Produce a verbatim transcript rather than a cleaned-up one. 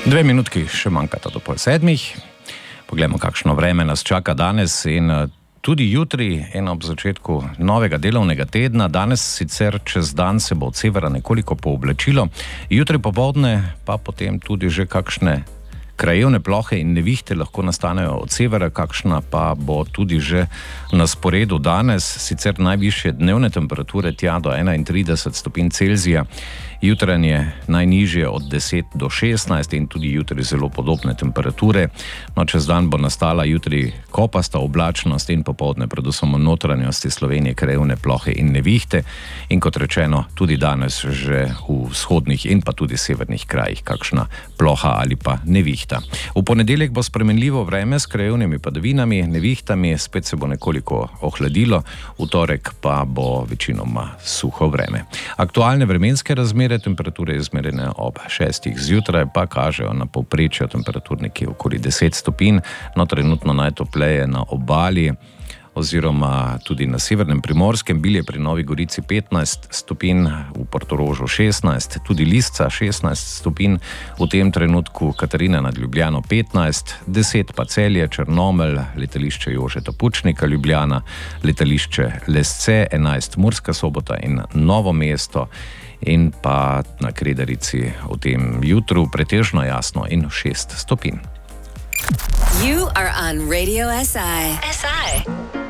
Dve minutki še manjkata do pol sedmih. Poglejmo, kakšno vreme nas čaka danes in tudi jutri in ob začetku novega delovnega tedna. Danes sicer čez dan se bo od severa nekoliko pooblačilo, jutri popoldne pa potem tudi že kakšne krajevne plohe in nevihte lahko nastanejo od severa, kakšna pa bo tudi že na sporedu danes. Sicer najvišje dnevne temperature tja do enaintrideset stopinj Celzija, jutranje najnižje od deset do šestnajst in tudi jutri zelo podobne temperature. No, čez dan bo nastala jutri kopasta oblačnost in popoldne predvsem v notranjosti Slovenije krajevne plohe in nevihte. In kot rečeno, tudi danes že v vzhodnih in pa tudi severnih krajih kakšna ploha ali pa nevihta. V ponedeljek bo spremenljivo vreme s krajevnimi padavinami, nevihtami, spet se bo nekoliko ohladilo, v torek pa bo večinoma suho vreme. Aktualne vremenske razmere, temperature izmerjene ob šestih zjutraj pa kažejo na povprečju temperatur nekje okoli deset stopinj, no trenutno najtopleje na obali oziroma tudi na severnem Primorskem, Bilje pri Novi Gorici petnajst stopinj, v Portorožu šestnajst, tudi Lisca šestnajst stopinj, v tem trenutku Katarina nad Ljubljano petnajst, deset pa Celje, Črnomelj, letališče Jožeta Pučnika Ljubljana, letališče Lesce, enajst Murska Sobota in Novo mesto in pa na Kredarici v tem jutru pretežno jasno in šest stopinj. You are on Radio S I. S I.